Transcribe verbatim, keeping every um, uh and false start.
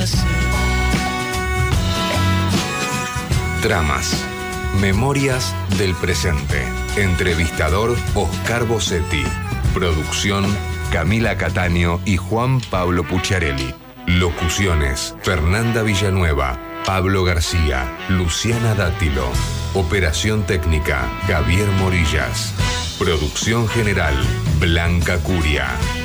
así. Tramas. Memorias del presente. Entrevistador Oscar Bossetti. Producción Camila Cataño y Juan Pablo Pucciarelli. Locuciones Fernanda Villanueva, Pablo García, Luciana Dátilo. Operación técnica Javier Morillas. Producción general Blanca Curia.